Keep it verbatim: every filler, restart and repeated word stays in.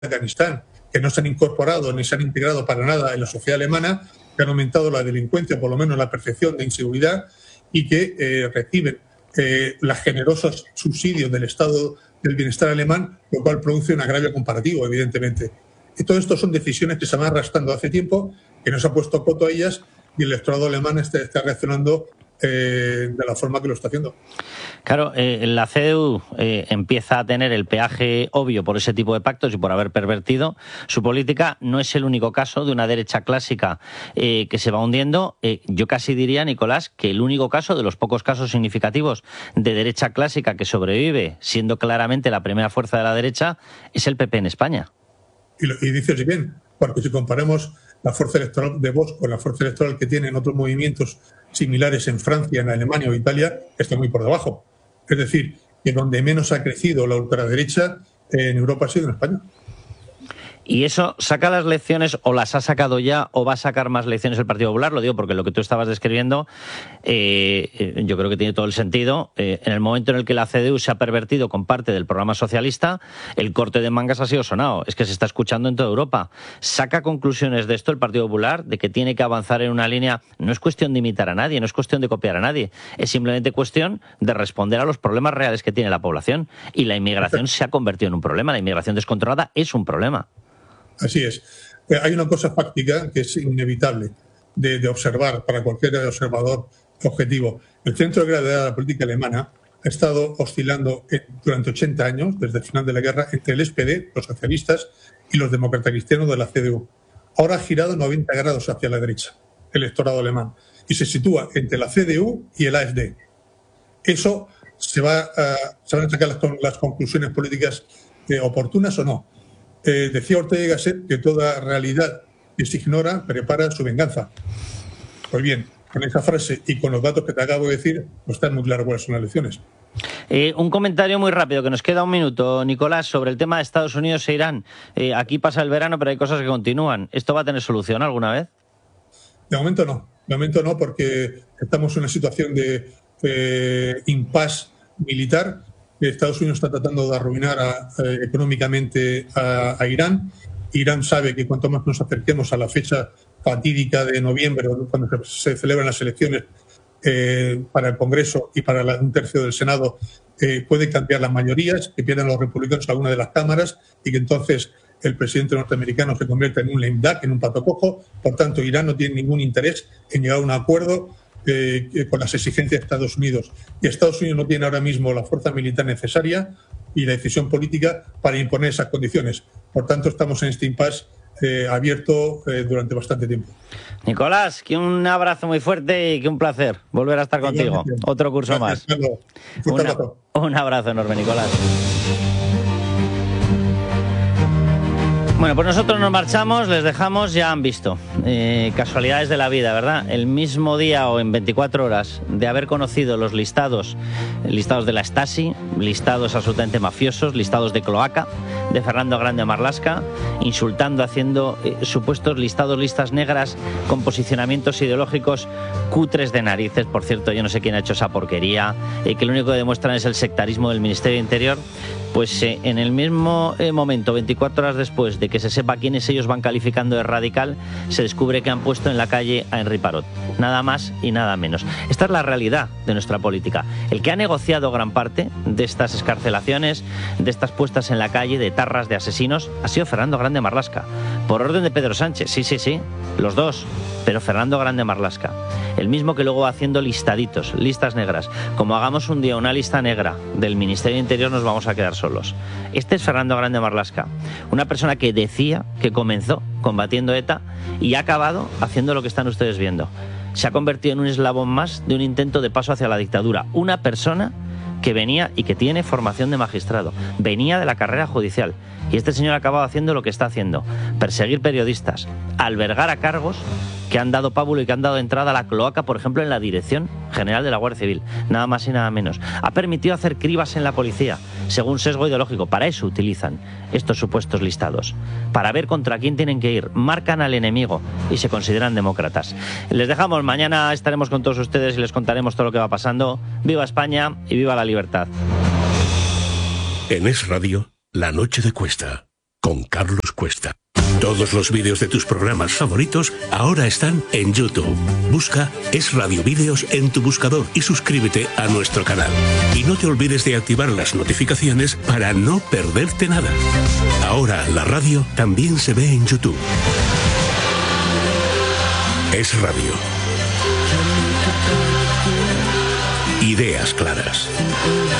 Afganistán, que no se han incorporado ni se han integrado para nada en la sociedad alemana, que han aumentado la delincuencia, por lo menos la percepción de inseguridad, y que eh, reciben eh, los generosos subsidios del Estado del bienestar alemán, lo cual produce un agravio comparativo, evidentemente. Y todo esto son decisiones que se van arrastrando hace tiempo, que no se ha puesto coto a ellas, y el electorado alemán está, está reaccionando eh, de la forma que lo está haciendo. Claro, eh, la C D U eh, empieza a tener el peaje obvio por ese tipo de pactos y por haber pervertido su política. No es el único caso de una derecha clásica eh, que se va hundiendo. Eh, yo casi diría, Nicolás, que el único caso de los pocos casos significativos de derecha clásica que sobrevive, siendo claramente la primera fuerza de la derecha, es el P P en España. Y, lo, y dices bien, porque si comparamos la fuerza electoral de Vox con la fuerza electoral que tienen otros movimientos similares en Francia, en Alemania o Italia, está muy por debajo. Es decir, que donde menos ha crecido la ultraderecha en Europa ha sido en España. ¿Y eso saca las lecciones o las ha sacado ya o va a sacar más lecciones el Partido Popular? Lo digo porque lo que tú estabas describiendo eh, yo creo que tiene todo el sentido. Eh, en el momento en el que la C D U se ha pervertido con parte del programa socialista, el corte de mangas ha sido sonado. Es que se está escuchando en toda Europa. ¿Saca conclusiones de esto el Partido Popular? De que tiene que avanzar en una línea. No es cuestión de imitar a nadie, no es cuestión de copiar a nadie. Es simplemente cuestión de responder a los problemas reales que tiene la población. Y la inmigración se ha convertido en un problema. La inmigración descontrolada es un problema. Así es. Hay una cosa fáctica que es inevitable de, de observar para cualquier observador objetivo. El centro de gravedad de la política alemana ha estado oscilando durante ochenta años, desde el final de la guerra, entre el S P D, los socialistas, y los demócratas cristianos de la C D U. Ahora ha girado noventa grados hacia la derecha, el electorado alemán, y se sitúa entre la C D U y el A F D. Eso se, va a, se van a sacar las, las conclusiones políticas eh, oportunas o no. Eh, decía Ortega y Gasset que toda realidad que se ignora prepara su venganza. Pues bien, con esa frase y con los datos que te acabo de decir, pues está muy claro cuáles son las lecciones. Eh, un comentario muy rápido, que nos queda un minuto, Nicolás, sobre el tema de Estados Unidos e Irán. Eh, aquí pasa el verano, pero hay cosas que continúan. ¿Esto va a tener solución alguna vez? De momento no. De momento no, porque estamos en una situación de eh, impasse militar. Estados Unidos está tratando de arruinar a, eh, económicamente a, a Irán. Irán sabe que cuanto más nos acerquemos a la fecha fatídica de noviembre, cuando se, se celebran las elecciones eh, para el Congreso y para la, un tercio del Senado, eh, puede cambiar las mayorías, que pierdan los republicanos alguna de las cámaras y que entonces el presidente norteamericano se convierta en un lame duck, en un pato cojo. Por tanto, Irán no tiene ningún interés en llegar a un acuerdo Eh, con las exigencias de Estados Unidos. Y Estados Unidos no tiene ahora mismo la fuerza militar necesaria y la decisión política para imponer esas condiciones. Por tanto, estamos en este impasse eh, abierto eh, durante bastante tiempo. Nicolás, que un abrazo muy fuerte y que un placer volver a estar contigo. Otro curso Gracias, más. Una, un abrazo enorme, Nicolás. Bueno, pues nosotros nos marchamos, les dejamos, ya han visto. Eh, casualidades de la vida, ¿verdad? El mismo día o en veinticuatro horas de haber conocido los listados, listados de la Stasi, listados absolutamente mafiosos, listados de cloaca, de Fernando Grande Marlaska, insultando, haciendo eh, supuestos listados, listas negras con posicionamientos ideológicos cutres de narices. Por cierto, yo no sé quién ha hecho esa porquería, eh, que lo único que demuestran es el sectarismo del Ministerio de Interior. Pues eh, en el mismo eh, momento, veinticuatro horas después de que se sepa quiénes ellos van calificando de radical, se descubre que han puesto en la calle a Henri Parot. Nada más y nada menos. Esta es la realidad de nuestra política. El que ha negociado gran parte de estas excarcelaciones, de estas puestas en la calle, de tarras de asesinos, ha sido Fernando Grande Marlaska. Por orden de Pedro Sánchez, sí, sí, sí, los dos, pero Fernando Grande Marlaska. El mismo que luego va haciendo listaditos, listas negras. Como hagamos un día una lista negra del Ministerio de Interior, nos vamos a quedar solos. Este es Fernando Grande Marlaska, una persona que decía que comenzó combatiendo ETA y ha acabado haciendo lo que están ustedes viendo. Se ha convertido en un eslabón más de un intento de paso hacia la dictadura. Una persona que venía y que tiene formación de magistrado, venía de la carrera judicial, y este señor ha acabado haciendo lo que está haciendo: perseguir periodistas, albergar a cargos que han dado pábulo y que han dado entrada a la cloaca, por ejemplo, en la Dirección General de la Guardia Civil, nada más y nada menos. Ha permitido hacer cribas en la policía, según sesgo ideológico. Para eso utilizan estos supuestos listados, para ver contra quién tienen que ir. Marcan al enemigo y se consideran demócratas. Les dejamos, mañana estaremos con todos ustedes y les contaremos todo lo que va pasando. ¡Viva España y viva la libertad! En Es Radio, La Noche de Cuesta. con Carlos Cuesta. Todos los vídeos de tus programas favoritos ahora están en YouTube. Busca Es Radio Vídeos en tu buscador y suscríbete a nuestro canal. Y no te olvides de activar las notificaciones para no perderte nada. Ahora la radio también se ve en YouTube. Es Radio. Ideas claras.